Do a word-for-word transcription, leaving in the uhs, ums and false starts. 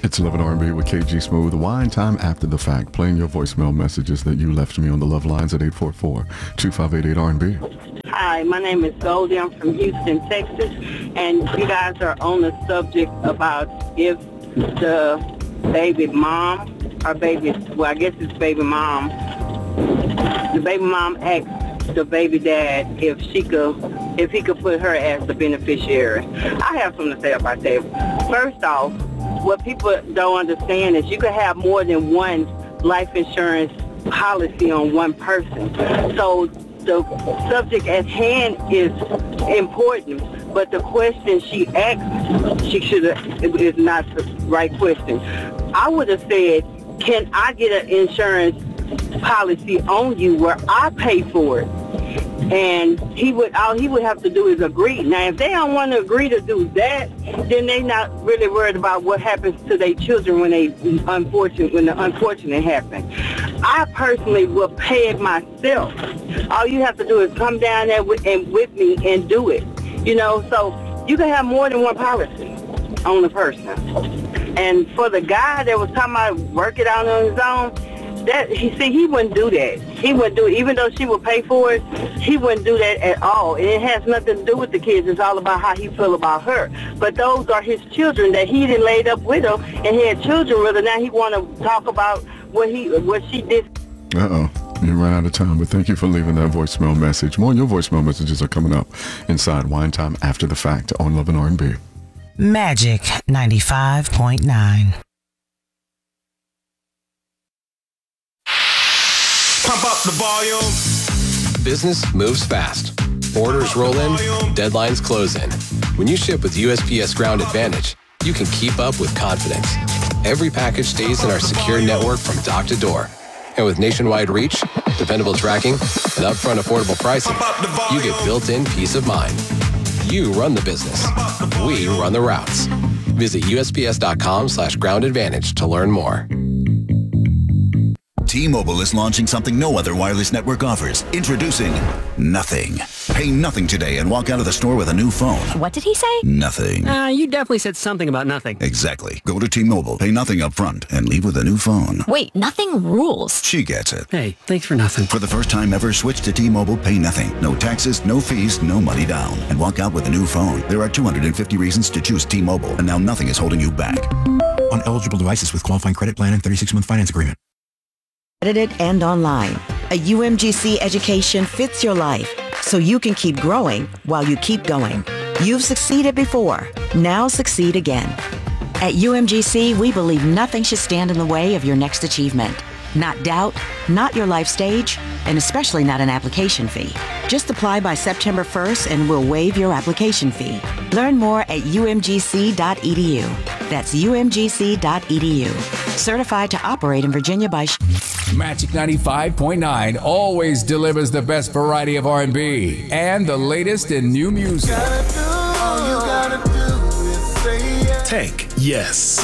It's Love and R and B with K G Smooth. Wine time after the fact. Playing your voicemail messages that you left me on the love lines at eight four four, two five eight eight R and B. Hi, my name is Goldie. I'm from Houston, Texas. And you guys are on the subject about if the baby mom or baby, well, I guess it's baby mom, the baby mom asked the baby dad if she could, if he could put her as the beneficiary. I have something to say about that. First off, what people don't understand is you can have more than one life insurance policy on one person. So the subject at hand is important, but the question she asked, she should have, is not the right question. I would have said, can I get an insurance policy on you where I pay for it? And he would, all he would have to do is agree. Now, if they don't want to agree to do that, then they're not really worried about what happens to their children when they unfortunate when the unfortunate happens. I personally will pay it myself. All you have to do is come down there with, and with me and do it. You know, so you can have more than one policy on the person. And for the guy that was talking about work it out on his own, that he see he wouldn't do that. He wouldn't do it. Even though she would pay for it, he wouldn't do that at all. And it has nothing to do with the kids. It's all about how he feel about her. But those are his children that he didn't laid up with her and he had children with her. Now he want to talk about what he what she did. Uh-oh. You ran out of time, but thank you for leaving that voicemail message. More of your voicemail messages are coming up inside Wine Time After the Fact on Love and R and B. Magic ninety-five point nine. Pump up the volume. Business moves fast. Orders roll in, deadlines close in. When you ship with U S P S Ground Advantage, you can keep up with confidence. Every package stays in our secure network from dock to door. And with nationwide reach, dependable tracking, and upfront affordable pricing, you get built-in peace of mind. You run the business. We run the routes. Visit usps.com slash ground advantage to learn more. T-Mobile is launching something no other wireless network offers. Introducing Nothing. Pay nothing today and walk out of the store with a new phone. What did he say? Nothing. Uh, you definitely said something about nothing. Exactly. Go to T-Mobile, pay nothing up front, and leave with a new phone. Wait, nothing rules. She gets it. Hey, thanks for nothing. For the first time ever, switch to T-Mobile, pay nothing. No taxes, no fees, no money down. And walk out with a new phone. There are two hundred fifty reasons to choose T-Mobile, and now nothing is holding you back. On eligible devices with qualifying credit plan and thirty-six month finance agreement. Edited and online. A U M G C education fits your life, so you can keep growing while you keep going. You've succeeded before. Now succeed again. At U M G C, we believe nothing should stand in the way of your next achievement. Not doubt, not your life stage, and especially not an application fee. Just apply by September first and we'll waive your application fee. Learn more at u m g c dot e d u. That's u m g c dot e d u. Certified to operate in Virginia by... Magic ninety-five point nine always delivers the best variety of R and B and the latest in new music. Gotta do, all you gotta do is say yes. Tank, yes.